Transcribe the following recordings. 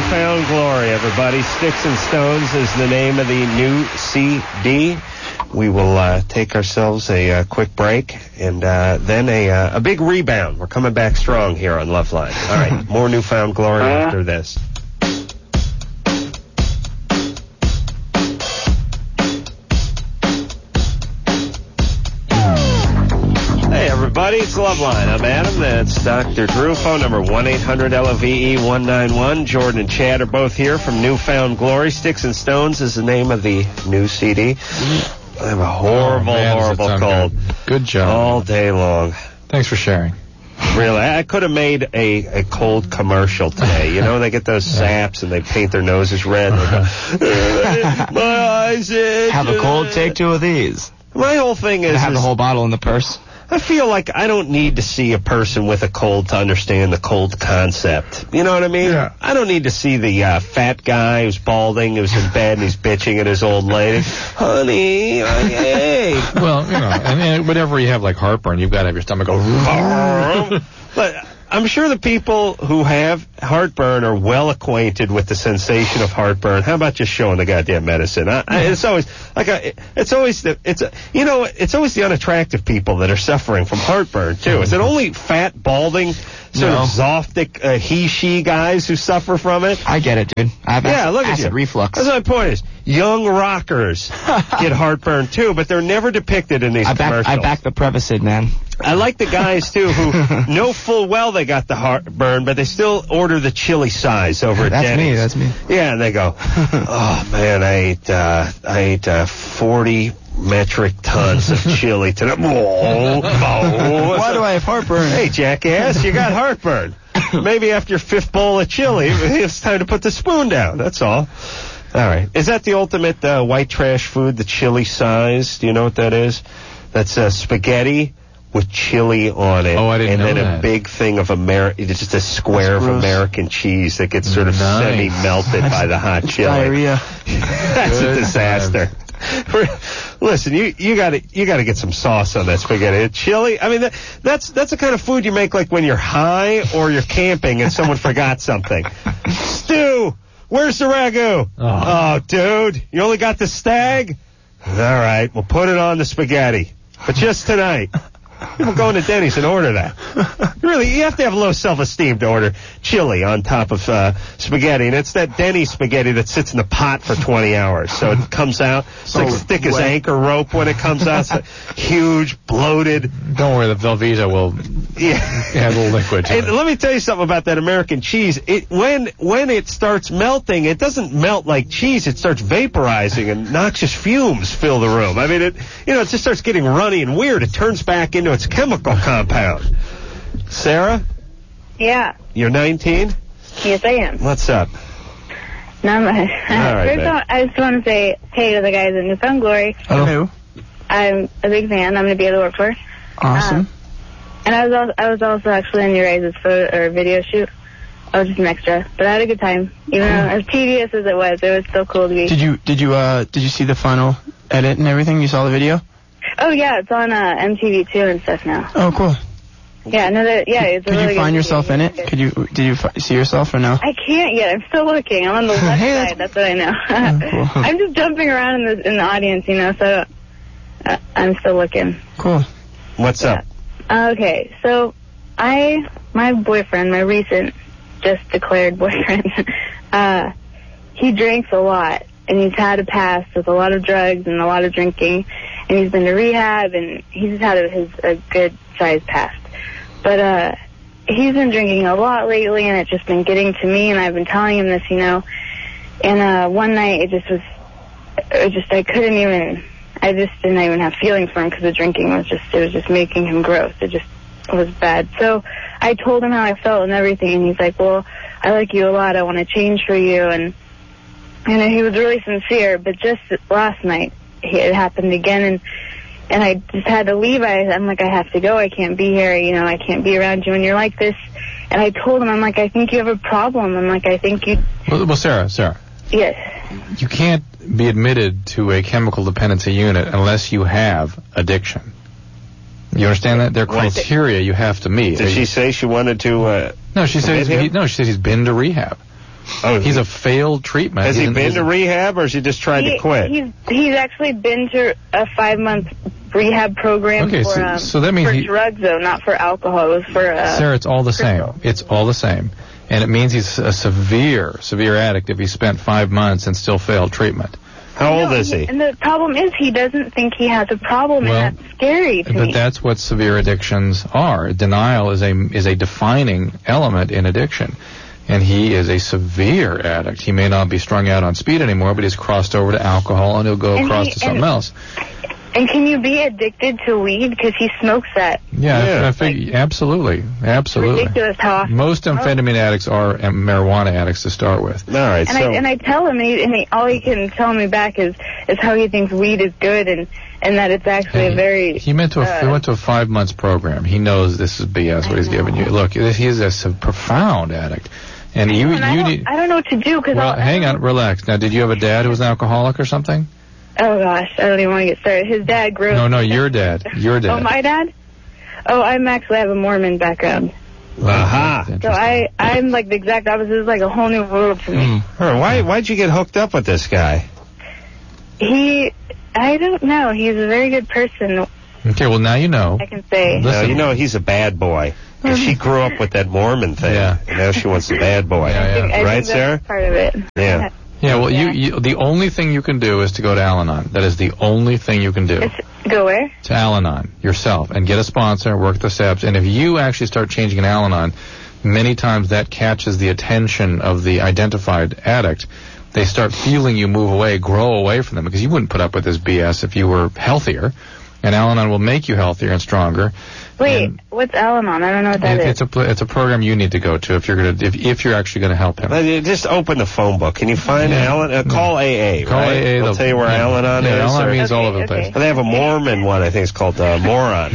Newfound Glory, everybody. Sticks and Stones is the name of the new CD. We will take ourselves a quick break and then a big rebound. We're coming back strong here on Loveline. All right, more Newfound Glory after this. Everybody, it's Loveline. I'm Adam. That's Dr. Drew. Phone number 1-800-LOVE-191. Jordan and Chad are both here from Newfound Glory. Sticks and Stones is the name of the new CD. I have a horrible cold. Good job. All day long. Thanks for sharing. Really, I could have made a cold commercial today. You know, they get those saps and they paint their noses red. My eyes itch. Have a cold, take 2 of these. My whole thing is... have the whole bottle in the purse. I feel like I don't need to see a person with a cold to understand the cold concept. You know what I mean? Yeah. I don't need to see the fat guy who's balding, who's in bed, and he's bitching at his old lady. Honey, hey. Well, you know, and whenever you have, like, heartburn, you've got to have your stomach go... But I'm sure the people who have heartburn are well acquainted with the sensation of heartburn. How about just showing the goddamn medicine? It's always it's always the unattractive people that are suffering from heartburn too. Is it only fat, balding, sort of zoftic he/she guys who suffer from it? I get it, dude. I have acid reflux. That's my point. Is young rockers get heartburn too, but they're never depicted in these commercials. I back the Prevacid, man. I like the guys, too, who know full well they got the heartburn, but they still order the chili size over at Denny's. That's me. Yeah, and they go, oh, man, I ate 40 metric tons of chili today. Why do I have heartburn? Hey, jackass, you got heartburn. Maybe after your 5th bowl of chili, it's time to put the spoon down. That's all. All right. Is that the ultimate white trash food, the chili size? Do you know what that is? That's spaghetti with chili on it. Oh, I didn't know that. And then a big thing of it's just a square of American cheese that gets sort of semi-melted by the hot chili. Diarrhea. That's a disaster. Listen, you got to get some sauce on that spaghetti. Chili, I mean, that's the kind of food you make like when you're high or you're camping and someone forgot something. Stu, where's the ragu? Oh, dude, you only got the stag? All right, we'll put it on the spaghetti. But just tonight. People go into Denny's and order that. Really, you have to have low self-esteem to order chili on top of spaghetti. And it's that Denny's spaghetti that sits in the pot for 20 hours. So it comes out, it's like thick as anchor rope when it comes out. It's huge, bloated. Don't worry, the Velveeta will add a little liquid to it. Let me tell you something about that American cheese. When it starts melting, it doesn't melt like cheese. It starts vaporizing and noxious fumes fill the room. I mean, it just starts getting runny and weird. It turns back into its chemical compound. Sarah? Yeah. You're 19? Yes, I am. What's up? Not much. Right, First of all, I just want to say hey to the guys at Newfound Glory. Hello. I'm a big fan. I'm going to be at the work for. Awesome. And I was also actually in your guys' video shoot. I was just an extra, but I had a good time. Even though as tedious as it was still cool to be. Did you see the final edit and everything? You saw the video? Oh yeah, it's on MTV2 and stuff now. Oh, cool. Yeah, it's a really Could you find yourself in it? Did you see yourself or no? I can't yet. I'm still looking. I'm on the left side. That's what I know. Cool. I'm just jumping around in the audience, so I'm still looking. Cool. What's up? Okay, so my boyfriend, my recent just declared boyfriend, he drinks a lot, and he's had a past with a lot of drugs and a lot of drinking, and he's been to rehab, and he's had a good-sized past. But he's been drinking a lot lately, and it's just been getting to me, and I've been telling him this, and one night I just didn't even have feelings for him because the drinking was just making him gross. It just was bad. So I told him how I felt and everything, and he's like, well, I like you a lot. I want to change for you. And he was really sincere, but just last night it happened again, and I just had to leave. I'm like, I have to go. I can't be here. I can't be around you when you're like this. And I told him, I'm like, I think you have a problem. I'm like, I think you... Well, Sarah. Yes. You can't be admitted to a chemical dependency unit unless you have addiction. You understand that? There are criteria you have to meet. Did she say she wanted to... No, she says he's been to rehab. Oh, He's a failed treatment. Has he been to rehab, or has he just tried to quit? He's actually been to a 5-month rehab program so that means for drugs, though, not for alcohol. It was for Sarah, it's all the same. It's all the same. And it means he's a severe addict if he spent 5 months and still failed treatment. How old is he? And the problem is he doesn't think he has a problem, and that's scary to me. But that's what severe addictions are. Denial is a defining element in addiction. And he is a severe addict. He may not be strung out on speed anymore, but he's crossed over to alcohol, and he'll go across to something else. And can you be addicted to weed? Because he smokes that. Yeah. Absolutely. Ridiculous how often. Most amphetamine addicts are marijuana addicts to start with. All right. And I tell him, and all he can tell me back is how he thinks weed is good, and that it's actually a very... He went to a 5-month program. He knows this is BS, what he's giving you. Look, he's a profound addict. And you need... I don't know what to do, because... Well, hang on, relax. Now, did you have a dad who was an alcoholic or something? Oh, gosh, I don't even want to get started. His dad grew up... No, your dad. Your dad. Oh, my dad? Oh, I have a Mormon background. Aha. So I'm like the exact opposite. It's like a whole new world to me. Why'd you get hooked up with this guy? I don't know. He's a very good person. Okay, well, now you know. I can say. No, you know he's a bad boy. And she grew up with that Mormon thing. Yeah. And now she wants the bad boy. I Right, think Sarah? that's part of it. Yeah. Yeah, well, you the only thing you can do is to go to Al-Anon. That is the only thing you can do. Go where? To Al-Anon yourself and get a sponsor, work the steps. And if you actually start changing an Al-Anon, many times that catches the attention of the identified addict. They start feeling you move away, grow away from them, because you wouldn't put up with this BS if you were healthier. And Al-Anon will make you healthier and stronger. Wait, what's Al-Anon? I don't know what that is. It's a program you need to go to if you're actually going to help him. Just open the phone book. Can you find Al-Anon? Call AA. Call right? AA. They'll tell you where Al-Anon is. Al-Anon means all over the place. They have a Mormon one. I think it's called Moron.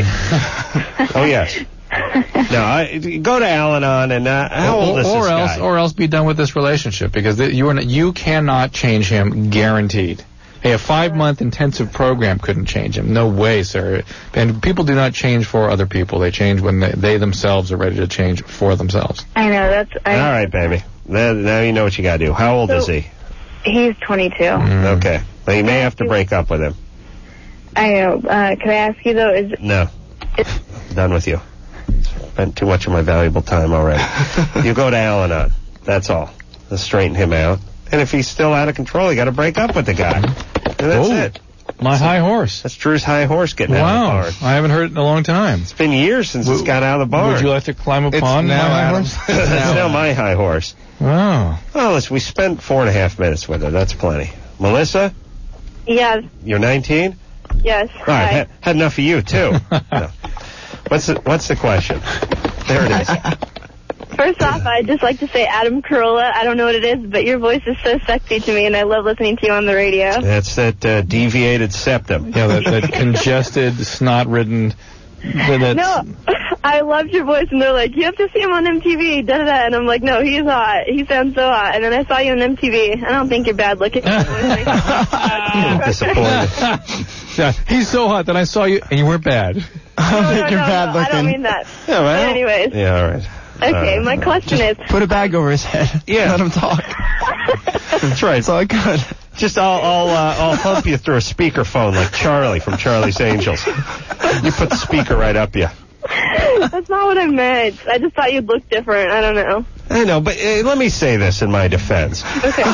Oh yes. No, go to Al-Anon and how old is this guy? Or else be done with this relationship, because you cannot change him, guaranteed. Hey, a 5-month intensive program couldn't change him. No way, sir. And people do not change for other people. They change when they themselves are ready to change for themselves. I know. All right, baby. Now you know what you got to do. How old is he? He's 22. Okay. Well, you may have to break up with him. I know. Can I ask you, though? No. Done with you. Spent too much of my valuable time already. You go to Al-Anon. That's all. Let's straighten him out. And if he's still out of control, you got to break up with the guy. And that's it. My high horse. That's Drew's high horse getting out of the barn. I haven't heard it in a long time. It's been years since it's got out of the barn. Would you like to climb upon now, my high Adam. horse? It's now my high horse. Oh. Well, listen, we spent 4.5 minutes with her. That's plenty. Melissa? Yes. You're 19? Yes. All right. Had enough of you, too. No. What's the question? There it is. First off, I'd just like to say Adam Carolla. I don't know what it is, but your voice is so sexy to me, and I love listening to you on the radio. That's that deviated septum. Yeah, that congested, snot-ridden... No, I loved your voice, and they're like, you have to see him on MTV, da-da-da, and I'm like, no, he's hot. He sounds so hot. And then I saw you on MTV. I don't think you're bad looking. Disappointed. Yeah, he's so hot that I saw you, and you weren't bad. I don't think you're bad looking. I don't mean that. Yeah, well, but anyways. Yeah, all right. Okay, my question is... Put a bag over his head. Yeah. Let him talk. That's right. It's all good. Just I'll hump you through a speakerphone like Charlie from Charlie's Angels. You put the speaker right up you. That's not what I meant. I just thought you'd look different. I don't know. I know, but let me say this in my defense. Okay.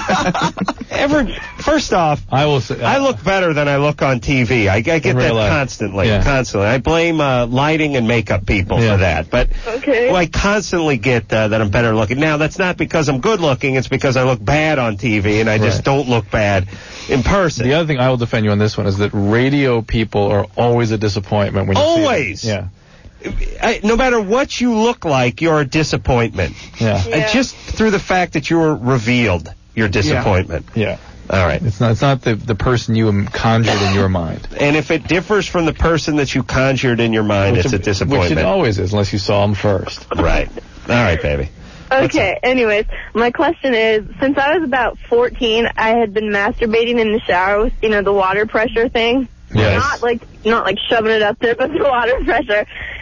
First off, I will say, I look better than I look on TV. I get that constantly. Yeah. Constantly. I blame lighting and makeup people for that. But I constantly get that I'm better looking. Now, that's not because I'm good looking. It's because I look bad on TV, and I just don't look bad in person. The other thing I will defend you on this one is that radio people are always a disappointment when you see them. Always. Yeah. No matter what you look like, you're a disappointment. Yeah. Just through the fact that you were revealed, your disappointment. Yeah. All right. It's not the person you conjured in your mind. And if it differs from the person that you conjured in your mind, it's a disappointment. Which it always is, unless you saw them first. Right. All right, baby. Okay, anyways, my question is, since I was about 14, I had been masturbating in the shower with, the water pressure thing. Yes. Not like shoving it up there, but the water pressure.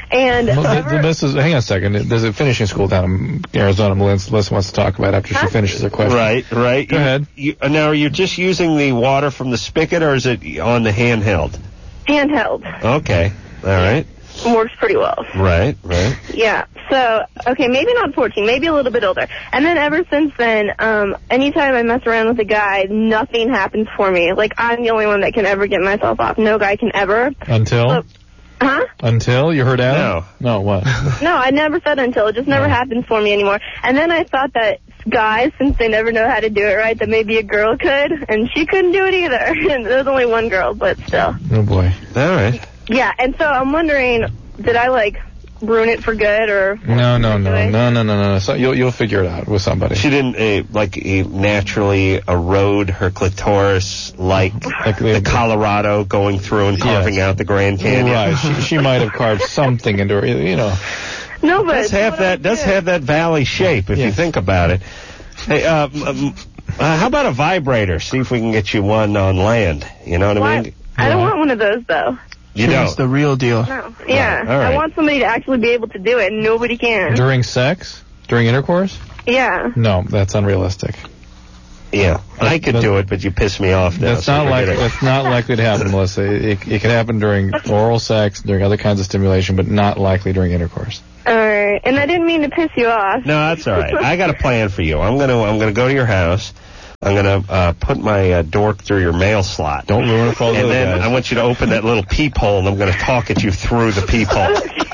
And Hang on a second. There's a finishing school down in Arizona Melissa wants to talk about after she finishes her question. Right. Go ahead. Now, are you just using the water from the spigot, or is it on the handheld? handheld. Okay. All right. Works pretty well. Right. Yeah. So, okay, maybe not 14, maybe a little bit older. And then ever since then, anytime I mess around with a guy, nothing happens for me. Like, I'm the only one that can ever get myself off. No guy can ever. Until? Until? You heard Adam? No, what? No, I never said until. It just never happens for me anymore. And then I thought that guys, since they never know how to do it right, that maybe a girl could, and she couldn't do it either. And there was only one girl, but still. Oh, boy. All right. Yeah, and so I'm wondering, did I, like, ruin it for good, or... No. So you'll figure it out with somebody. She didn't, naturally erode her clitoris like the Colorado going through and carving out the Grand Canyon. Right. She might have carved something into her, No, but... Does have that valley shape, if you think about it. Hey, how about a vibrator? See if we can get you one on land. You know what I mean? I don't want one of those, though. You don't? It's the real deal. No. Yeah. All right. I want somebody to actually be able to do it, and nobody can. During sex? During intercourse? Yeah. No, that's unrealistic. Yeah. I could do it, but you piss me off now. That's not likely to happen, Melissa. It could happen during oral sex, during other kinds of stimulation, but not likely during intercourse. All right. And I didn't mean to piss you off. No, that's all right. I got a plan for you. I'm gonna go to your house. I'm going to put my dork through your mail slot. Don't ruin it for all the other guys. And then I want you to open that little peephole, and I'm going to talk at you through the peephole.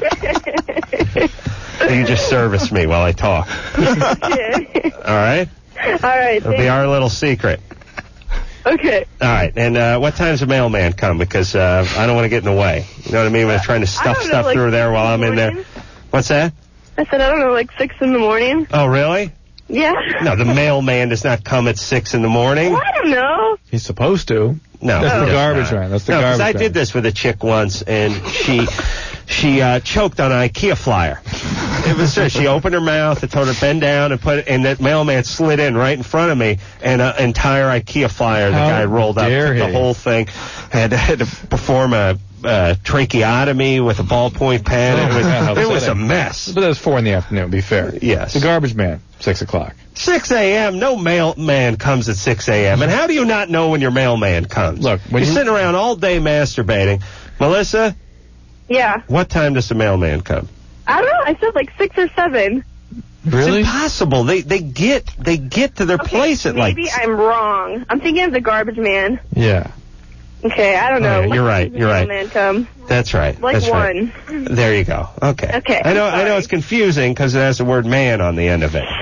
So you just service me while I talk. Okay. All right? All right. It'll be our little secret. Okay. All right. And what time's the mailman come? Because I don't want to get in the way. You know what I mean? When I'm trying to stuff stuff through there while I'm in there. What's that? I said, I don't know, like 6 in the morning. Oh, really? Yeah. No, the mailman does not come at 6 in the morning. Well, I don't know. He's supposed to. No, that's the garbage man. That's the garbage man. I did this with a chick once, and she choked on an IKEA flyer. It was she opened her mouth, I told her to bend down and and that mailman slid in right in front of me, and an entire IKEA flyer. The guy rolled up the whole thing, had to perform a tracheotomy with a ballpoint pen. It was a mess. But that was 4 in the afternoon, be fair. Yes. The garbage man, 6 o'clock. 6 a.m. No mailman comes at 6 a.m. And how do you not know when your mailman comes? Look, you're sitting around all day masturbating. Melissa? Yeah. What time does the mailman come? I don't know. I said like 6 or 7. Really? It's impossible. They get to their place at maybe I'm wrong. I'm thinking of the garbage man. Yeah. Okay, I don't know. Right, you're right. You're right. Man come? That's right. Like That's 1. Right. There you go. Okay. Okay. I know it's confusing because it has the word man on the end of it.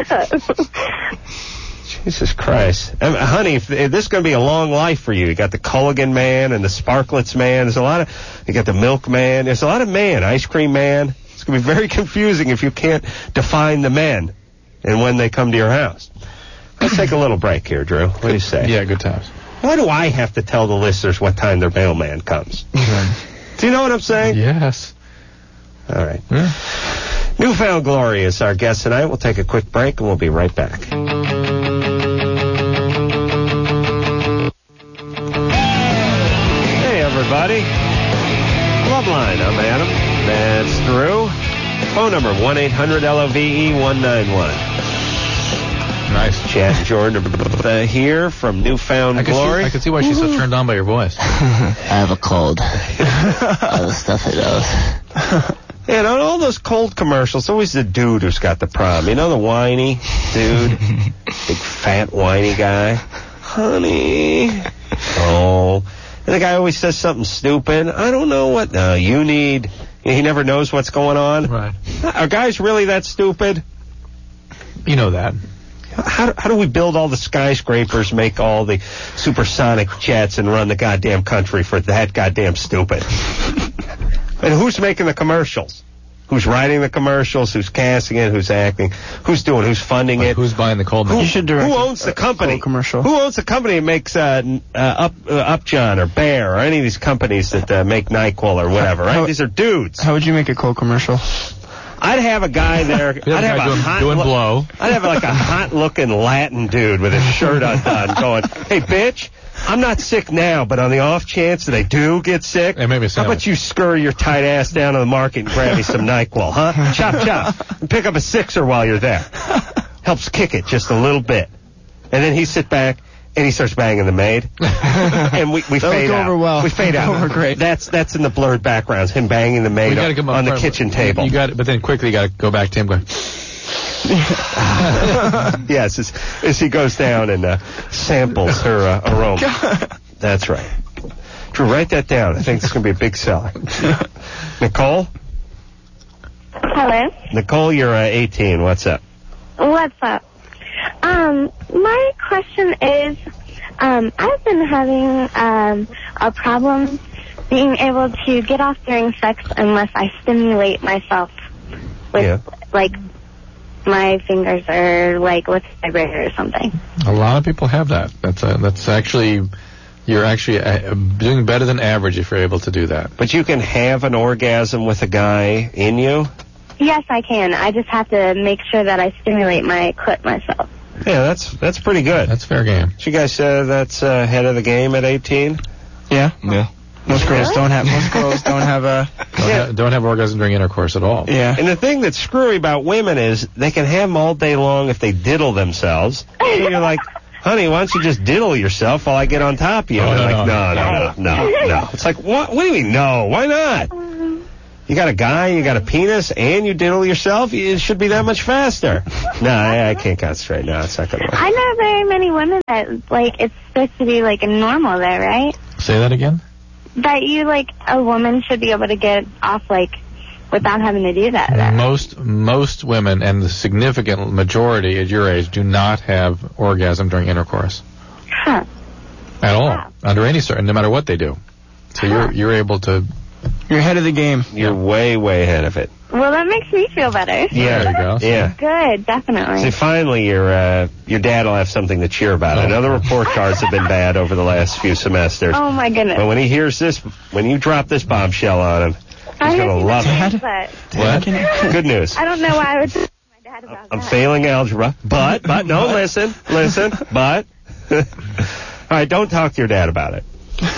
Jesus Christ. Honey, if this is going to be a long life for you. You got the Culligan man and the Sparklets man. There's a lot of, you got the Milk man. There's a lot of man. Ice cream man. It's going to be very confusing if you can't define the men and when they come to your house. Let's take a little break here, Drew. What do you say? Yeah, good times. Why do I have to tell the listeners what time their mailman comes? Do you know what I'm saying? Yes. All right. Yeah. Newfound Glory is our guest tonight. We'll take a quick break, and we'll be right back. Hey, everybody. Loveline, I'm Adam. That's Drew. Phone number, 1-800-LOVE-191. Nice. Chad and Jordan here from Newfound Glory. I can see why she's so turned on by your voice. I have a cold. All the stuff it does. Yeah, and on all those cold commercials, always the dude who's got the problem. You know, the whiny dude? Big fat whiny guy. Honey. Oh. And the guy always says something stupid. I don't know what you need. He never knows what's going on. Right. Are guys really that stupid? You know that. How do we build all the skyscrapers, make all the supersonic jets, and run the goddamn country for that goddamn stupid? And who's making the commercials? Who's writing the commercials? Who's casting it? Who's acting? Who's funding it? Who's buying the cold? You should direct who owns the company? Commercial. Who owns the company that makes Upjohn or Bear or any of these companies that make NyQuil or whatever? Right? These are dudes. How would you make a cold commercial? I'd have a guy there. I'd have a hot doing blow. I'd have like a hot-looking Latin dude with his shirt undone going, "Hey, bitch, I'm not sick now, but on the off chance that I do get sick, Hey, maybe a how sandwich. about you scurry your tight ass down to the market and grab me some NyQuil, huh? Chop, chop. And pick up a sixer while you're there. Helps kick it just a little bit. And then he sit back and he starts banging the maid. And we fade go out. over well. We fade out. Over great. That's in the blurred backgrounds, him banging the maid on the kitchen table. You got it, but then quickly you got to go back to him going, Yes, as he goes down and samples her aroma. That's right. Drew, write that down. I think it's going to be a big seller. Nicole? Hello. Nicole, you're 18. What's up? What's up? My question is, I've been having a problem being able to get off during sex unless I stimulate myself with, like, my fingers or, like, with a vibrator or something. a lot of people have that. That's actually, you're actually doing better than average if you're able to do that. But you can have an orgasm with a guy in you? Yes, I can. I just have to make sure that I stimulate my clit myself. Yeah, that's pretty good. That's fair game. Did you guys say that's ahead of the game at 18? Yeah. Yeah. Most girls don't have a. Don't have orgasm during intercourse at all. Yeah. And the thing that's screwy about women is they can have them all day long if they diddle themselves. And you're like, honey, why don't you just diddle yourself while I get on top of you? And they're like, no. It's like, what do you mean, no? Why not? You got a guy, you got a penis, and you diddle yourself? It should be that much faster. No, I can't concentrate. No, it's not going to work. I know very many women that, like, it's supposed to be, like, a normal there, right? Say that again? That you, like, a woman should be able to get off, like, without having to do that. Most women, and the significant majority at your age, do not have orgasm during intercourse. Huh. At all. Wow. Under any certain, no matter what they do. So you're able to... You're ahead of the game. You're way, way ahead of it. Well, that makes me feel better. Yeah. There you go. Yeah. Good, definitely. See, finally, your dad will have something to cheer about. I know the report cards have been bad over the last few semesters. Oh, my goodness. But when he hears this, when you drop this bombshell on him, he's going to love it. What? Good news. I don't know why I would talk to my dad about I'm that. failing algebra. But, no, listen, but. All right, don't talk to your dad about it.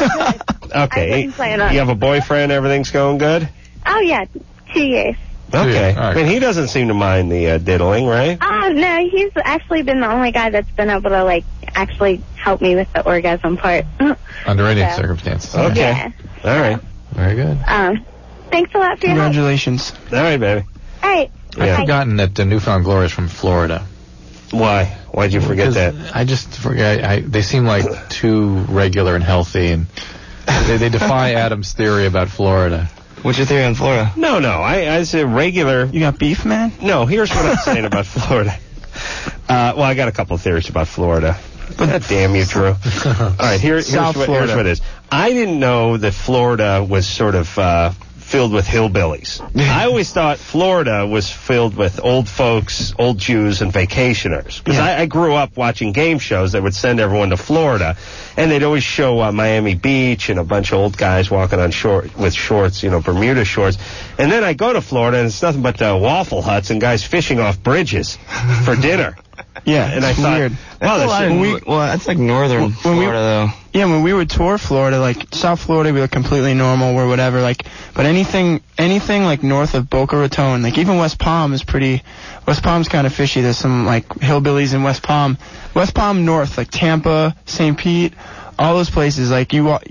Okay. I didn't plan on You have a boyfriend, everything's going good? Oh, yeah, 2 years. Okay. All right. I mean, he doesn't seem to mind the diddling, right? No, he's actually been the only guy that's been able to, like, actually help me with the orgasm part. Under any Yeah. circumstances. Okay. Yeah. All right. Very good. Thanks a lot for your help. Congratulations. All right, baby. All right. Yeah. I've forgotten that Newfound Glory is from Florida. Why? Why'd you forget that? I just forget. They seem like too regular and healthy, and they defy Adam's theory about Florida. What's your theory on Florida? No. I say regular. You got beef, man? No, here's what I'm saying about Florida. Well, I got a couple of theories about Florida. God damn you, Drew. All right, here's South what Florida. it is. I didn't know that Florida was sort of filled with hillbillies. I always thought Florida was filled with old folks, old Jews, and vacationers. Because I grew up watching game shows that would send everyone to Florida, and they'd always show Miami Beach and a bunch of old guys walking on with shorts, Bermuda shorts. And then I go to Florida, and it's nothing but Waffle Huts and guys fishing off bridges for dinner. Yeah, And I it's thought, weird. well, That's like northern Florida, though. Yeah, when we would tour Florida, like South Florida, we look completely normal or whatever. Like, but anything like north of Boca Raton, like even West Palm is pretty. West Palm's kind of fishy. There's some like hillbillies in West Palm. West Palm north, like Tampa, St. Pete, all those places. Like you go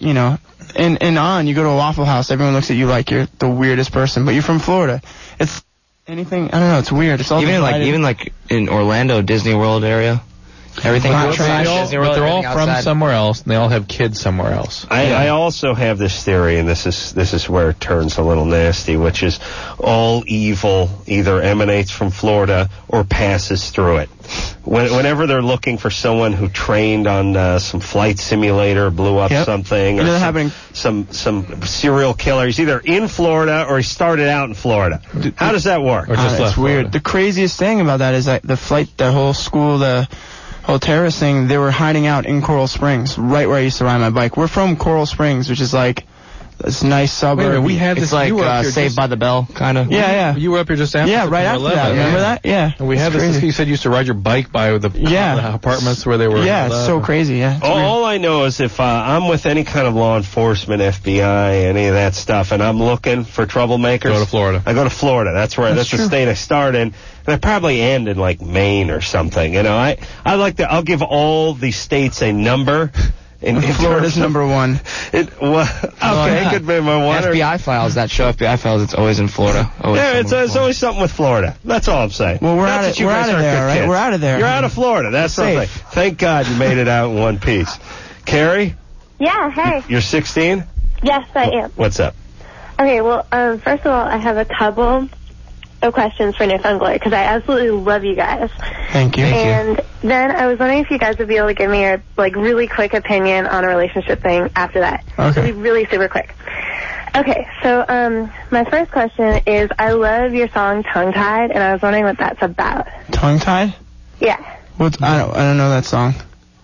to a Waffle House, everyone looks at you like you're the weirdest person, but you're from Florida. It's anything. I don't know. It's weird. It's all Even like in Orlando, Disney World area. Everything outside Disney World. But they're all everything from outside. somewhere else, and they all have kids somewhere else. I also have this theory, and this is where it turns a little nasty, which is all evil either emanates from Florida or passes through it. Whenever they're looking for someone who trained on some flight simulator, blew up something, or some serial killer, he's either in Florida or he started out in Florida. How does that work? Or just It's left weird. Florida. The craziest thing about that is that the whole school, the whole terrorist thing, they were hiding out in Coral Springs, right where I used to ride my bike. We're from Coral Springs, which is like It's a nice suburb. Wait a minute, we had It's this. like you were up here Saved just, by the Bell, kind of. Yeah. You were up here just after. Yeah, right after September that. 11th. Remember that? Yeah. And we had It's this. crazy. You said you used to ride your bike by the apartments where they were. Yeah, it's so crazy. Yeah. It's weird. All I know is if I'm with any kind of law enforcement, FBI, any of that stuff, and I'm looking for troublemakers, Go to Florida. I go to Florida. That's the true. state I start in, and I probably end in like Maine or something. You know, I like to. I'll give all the states a number. In Florida's number one. Okay, could be my one. FBI Files, that show FBI Files, it's always in Florida. It's always something with Florida. That's all I'm saying. Well, we're Not out that of you guys aren't there, good right? kids. We're out of there. You're out of Florida. That's Safe. something. Thank God you made it out in one piece. Carrie, Yeah, hey. you're 16? Yes, I am. What's up? Okay, well, first of all, I have a couple of questions for Newfound Glory, because I absolutely love you guys. Thank you. And then I was wondering if you guys would be able to give me your, really quick opinion on a relationship thing after that. Okay. It'll be really super quick. Okay, so my first question is, I love your song Tongue Tied, and I was wondering what that's about. Tongue tied? Yeah. I don't know that song.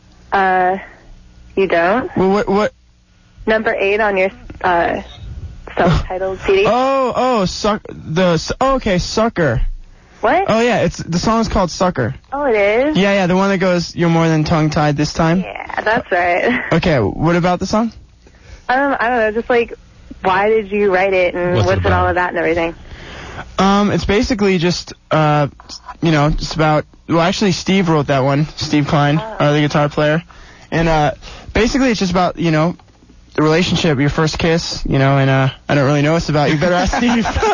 You don't? Well, what? Number 8 on your self-titled CD. Okay, Sucker. What? Oh yeah, the song's called Sucker. Oh, it is? Yeah, the one that goes, "You're more than tongue tied this time." Yeah, that's right. Okay, what about the song? I don't know, just why did you write it, and what's it all about and everything? It's basically just, just about, actually Steve wrote that one, Steve Klein, the guitar player. And, basically it's just about, the relationship, your first kiss, and, I don't really know what's about. You better ask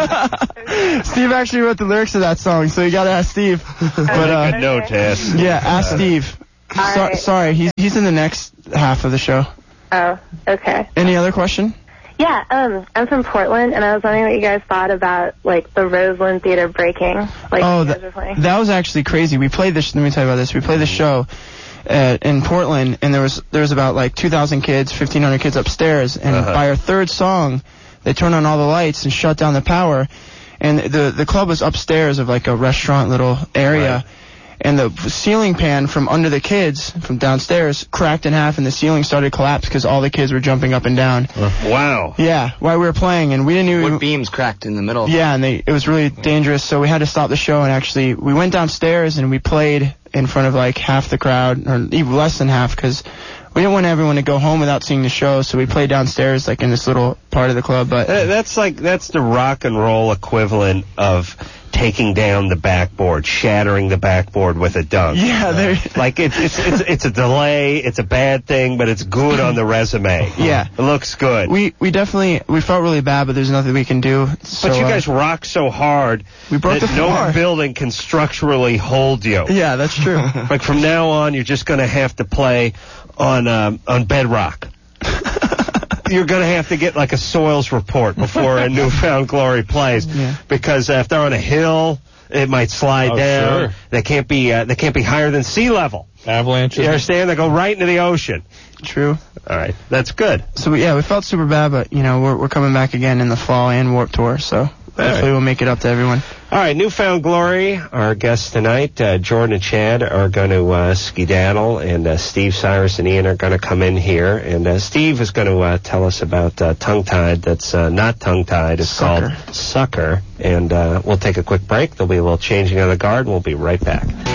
Steve. Steve actually wrote the lyrics to that song, so you gotta ask Steve. But, Good note, Tess. yeah, ask Steve. Right. Sorry, he's in the next half of the show. Oh, okay. Any other question? Yeah, I'm from Portland, and I was wondering what you guys thought about, the Roseland Theater breaking, you guys were playing. That was actually crazy. We played this, let me tell you about this. We played the show in Portland, and there was about 2,000 kids, 1,500 kids upstairs, and by our third song, they turned on all the lights and shut down the power, and the club was upstairs of a restaurant little area. Right. And the ceiling pan from under the kids, from downstairs, cracked in half, and the ceiling started to collapse because all the kids were jumping up and down. Wow. Yeah, while we were playing, and we didn't even... Wood beams cracked in the middle. Yeah, and it was really dangerous, so we had to stop the show, and actually, we went downstairs, and we played in front of, half the crowd, or even less than half, because we didn't want everyone to go home without seeing the show, so we played downstairs, in this little part of the club, but... That's the rock and roll equivalent of taking down the backboard, shattering the backboard with a dunk. Yeah, it's a delay, it's a bad thing, but it's good on the resume. Yeah. It looks good. We felt really bad, but there's nothing we can do. So, but you guys rock so hard we broke that the floor. No building can structurally hold you. Yeah, that's true. From now on, you're just going to have to play on bedrock. You're going to have to get a soils report before a Newfound Glory plays, because if they're on a hill, it might slide down. Sure. They can't be higher than sea level. Avalanches. You understand? They go right into the ocean. True. All right, that's good. So we felt super bad, but we're coming back again in the fall and Warped Tour, so hopefully we'll make it up to everyone. All right, Newfound Glory, our guests tonight, Jordan and Chad are going to skedaddle, and Steve, Cyrus, and Ian are going to come in here, and Steve is going to tell us about Tongue Tied. That's not Tongue Tied. It's called Sucker, and we'll take a quick break. There'll be a little changing of the guard, and we'll be right back.